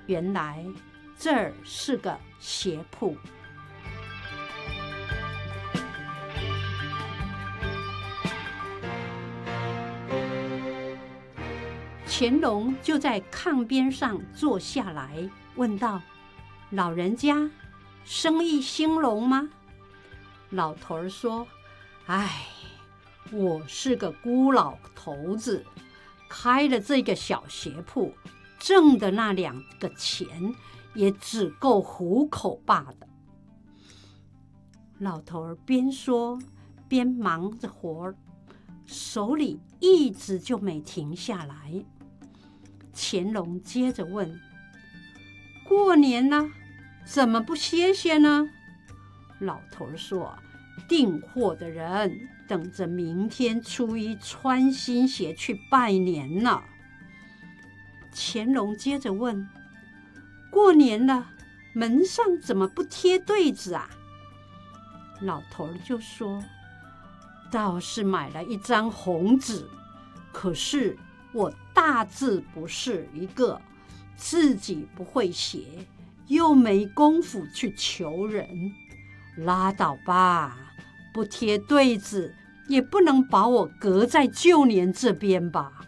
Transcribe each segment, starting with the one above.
原来这儿是个鞋铺。乾隆就在炕边上坐下来，问道：“老人家，生意兴隆吗？”老头儿说：“哎，我是个孤老头子，开了这个小鞋铺，挣的那2个钱也只够糊口罢的。”老头儿边说边忙着活儿，手里一直就没停下来。乾隆接着问：“过年了，怎么不歇歇呢？”老头儿说：“订货的人等着明天初一穿新鞋去拜年呢。”乾隆接着问：“过年了，门上怎么不贴对子啊？”老头儿就说：“倒是买了一张红纸，可是我大字不是一个，自己不会写，又没功夫去求人，拉倒吧，不贴对子也不能把我隔在旧年这边吧。”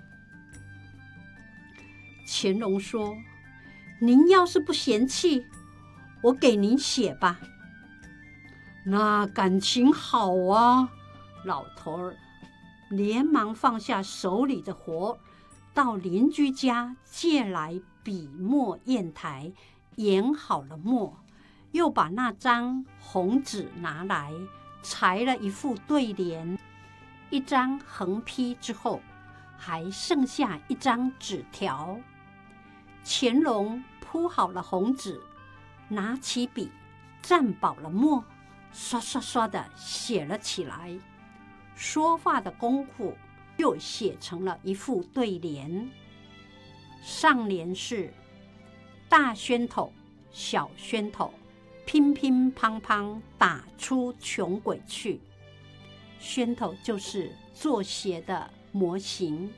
乾隆说：“您要是不嫌弃，我给您写吧。”那感情好啊！老头儿连忙放下手里的活，到邻居家借来笔墨砚台，研好了墨，又把那张红纸拿来，裁了一副对联，一张横批之后，还剩下一张纸条。乾隆铺好了红纸，拿起笔，蘸饱了墨，刷刷刷地写了起来。说话的功夫，又写成了一副对联。上联是：“大宣头，小宣头，乒乒乓乓打出穷鬼去。”宣头就是做鞋的模型。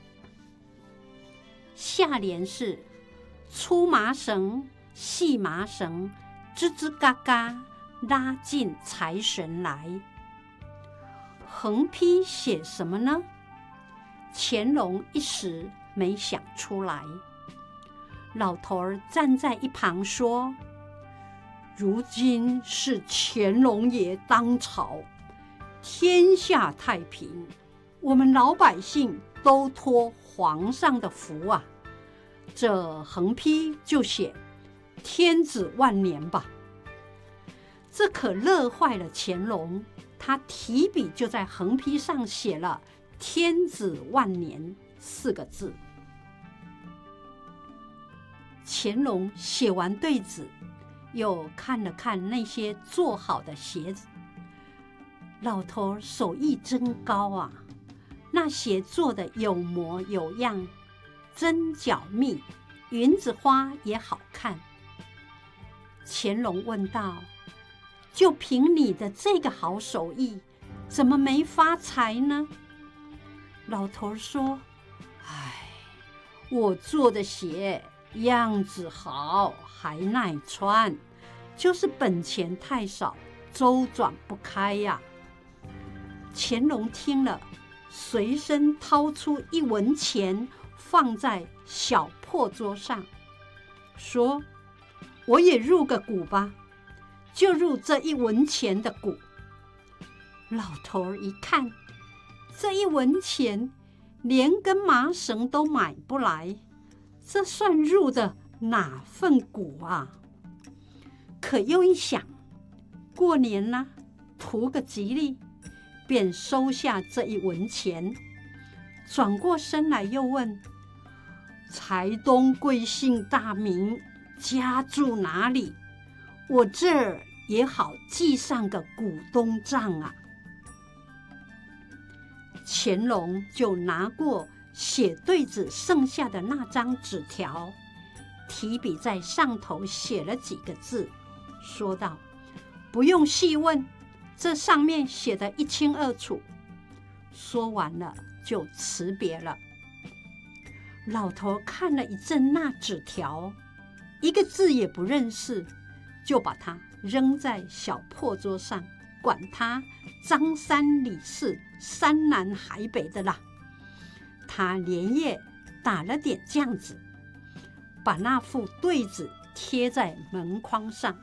下联是：“粗麻绳，细麻绳，吱吱嘎嘎，拉进财神来。”横批写什么呢？乾隆一时没想出来。老头儿站在一旁说：“如今是乾隆爷当朝，天下太平，我们老百姓都托皇上的福啊。这横批就写天子万年吧。”这可乐坏了乾隆，他提笔就在横批上写了“天子万年”4个字。乾隆写完对子，又看了看那些做好的鞋子，老头手艺真高啊！那鞋做的有模有样，针脚密，云子花也好看。乾隆问道：“就凭你的这个好手艺，怎么没发财呢？”老头说：“哎，我做的鞋样子好，还耐穿，就是本钱太少，周转不开呀。”乾隆听了，随身掏出1文钱，放在小破桌上，说：“我也入个股吧，就入这1文钱的股。”老头儿一看，这1文钱连根麻绳都买不来，这算入的哪份股啊？可又一想，过年了，图个吉利，便收下这1文钱，转过身来又问：“财东贵姓大名，家住哪里？我这儿也好记上个股东账啊。”乾隆就拿过写对子剩下的那张纸条，提笔在上头写了几个字，说道：“不用细问，这上面写得一清二楚。”说完了就辞别了。老头看了一阵那纸条， 一个字也不认识，就把它扔在小破桌上，管他张三李四山南海北的啦。他连夜打了点酱子，把那副对子贴在门框上。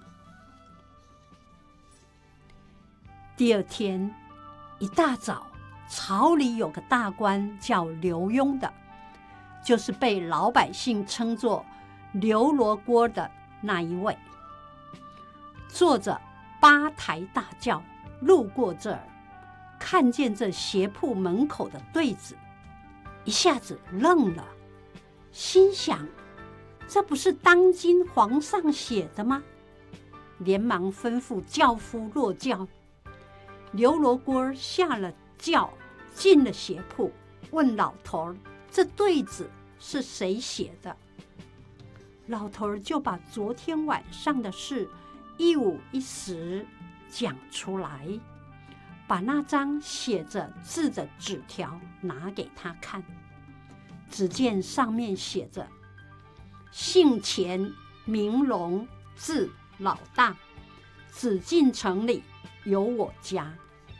第二天一大早，朝里有个大官叫刘墉的，就是被老百姓称作刘罗锅的那一位，坐着八抬大轿路过这儿，看见这鞋铺门口的对子，一下子愣了，心想这不是当今皇上写的吗？连忙吩咐轿夫落轿。刘罗锅下了轿，进了鞋铺，问老头这对子是谁写的。老头就把昨天晚上的事一五一十讲出来，把那张写着字的纸条拿给他看。只见上面写着姓钱名龙，字老大，紫禁城里有我家。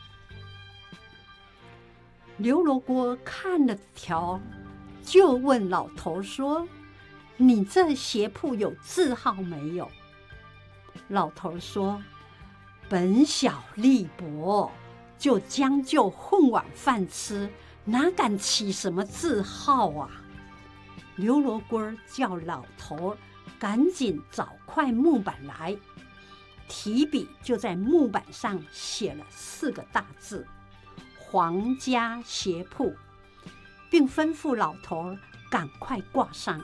刘罗锅看了条，就问老头说：你这鞋铺有字号没有？老头说：本小力薄，就将就混碗饭吃，哪敢起什么字号啊？刘罗锅叫老头赶紧找块木板来，提笔就在木板上写了4个大字：皇家鞋铺，并吩咐老头赶快挂上。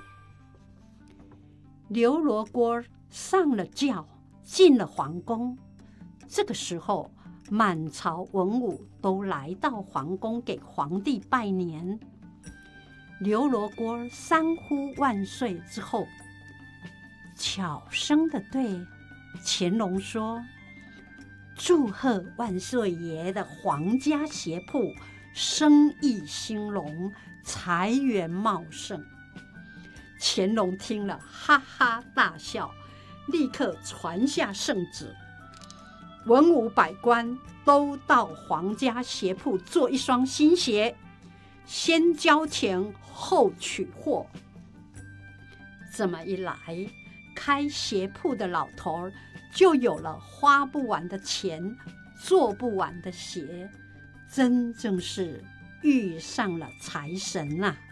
刘罗锅上了轿，进了皇宫。这个时候，满朝文武都来到皇宫给皇帝拜年。刘罗锅3呼万岁之后，悄声地对乾隆说：祝贺万岁爷的皇家鞋铺生意兴隆，财源茂盛。乾隆听了哈哈大笑，立刻传下圣旨，文武百官都到皇家鞋铺做一双新鞋，先交钱后取货。这么一来，开鞋铺的老头就有了花不完的钱，做不完的鞋，真正是遇上了财神啊！